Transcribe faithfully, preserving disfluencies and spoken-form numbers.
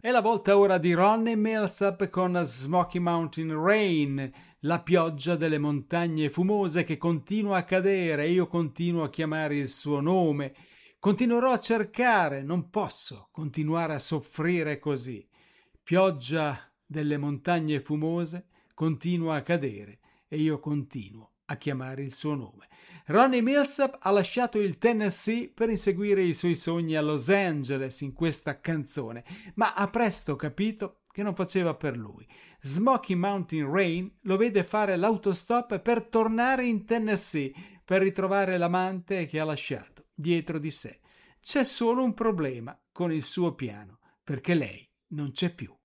È la volta ora di Ronnie Milsap con Smoky Mountain Rain, la pioggia delle montagne fumose che continua a cadere e io continuo a chiamare il suo nome. Continuerò a cercare, non posso continuare a soffrire così. Pioggia delle montagne fumose continua a cadere e io continuo a chiamare il suo nome. Ronnie Milsap ha lasciato il Tennessee per inseguire i suoi sogni a Los Angeles in questa canzone, ma ha presto capito che non faceva per lui. Smoky Mountain Rain lo vede fare l'autostop per tornare in Tennessee per ritrovare l'amante che ha lasciato dietro di sé. C'è solo un problema con il suo piano, perché lei non c'è più.